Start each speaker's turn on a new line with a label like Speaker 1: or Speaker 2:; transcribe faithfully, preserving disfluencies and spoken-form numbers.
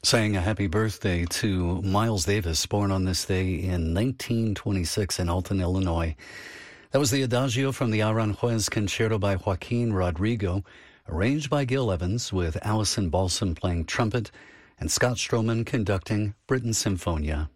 Speaker 1: Saying a happy birthday to Miles Davis, born on this day in nineteen twenty-six in Alton, Illinois. That was the Adagio from the Aranjuez Concerto by Joaquin Rodrigo, arranged by Gil Evans, with Alison Balsam playing trumpet and Scott Stroman conducting Britten Symphonia.